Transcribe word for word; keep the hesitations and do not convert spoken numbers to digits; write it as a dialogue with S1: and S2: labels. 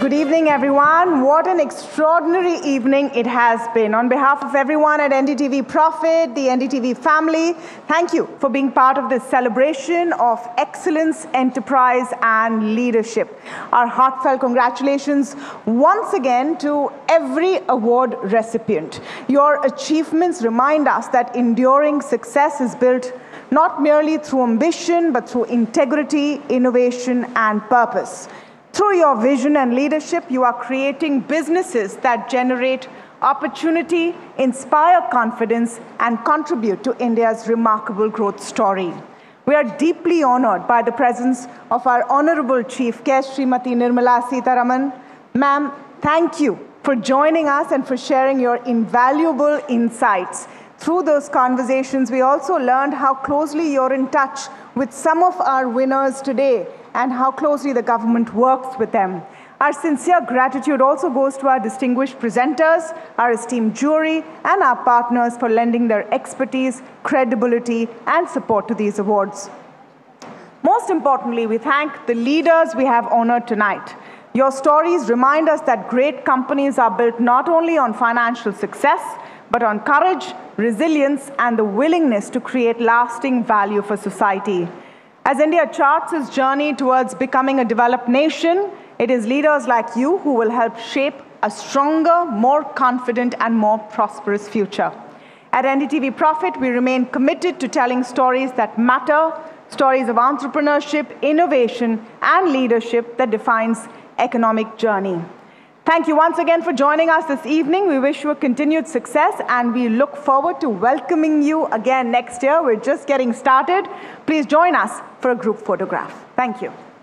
S1: Good evening, everyone. What an extraordinary evening it has been. On behalf of everyone at N D T V Profit, the N D T V family, thank you for being part of this celebration of excellence, enterprise, and leadership. Our heartfelt congratulations once again to every award recipient. Your achievements remind us that enduring success is built not merely through ambition, but through integrity, innovation, and purpose. Through your vision and leadership, you are creating businesses that generate opportunity, inspire confidence, and contribute to India's remarkable growth story. We are deeply honored by the presence of our Honorable Chief Guest, Srimati Nirmala Sitharaman. Ma'am, thank you for joining us and for sharing your invaluable insights. Through those conversations, we also learned how closely you're in touch with some of our winners today and how closely the government works with them. Our sincere gratitude also goes to our distinguished presenters, our esteemed jury, and our partners for lending their expertise, credibility, and support to these awards. Most importantly, we thank the leaders we have honored tonight. Your stories remind us that great companies are built not only on financial success, but on courage, resilience, and the willingness to create lasting value for society. As India charts its journey towards becoming a developed nation, it is leaders like you who will help shape a stronger, more confident, and more prosperous future. At N D T V Profit, we remain committed to telling stories that matter, stories of entrepreneurship, innovation, and leadership that defines economic journey. Thank you once again for joining us this evening. We wish you a continued success, and we look forward to welcoming you again next year. We're just getting started. Please join us for a group photograph. Thank you.